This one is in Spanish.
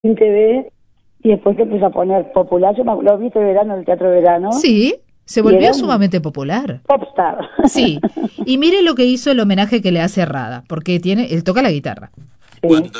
en TV y después se puso a poner popular. Yo lo vi este verano en el Teatro Verano. Sí, se volvió sumamente popular. Popstar. Sí, y mire lo que hizo el homenaje que le hace a Rada, porque él toca la guitarra. Sí.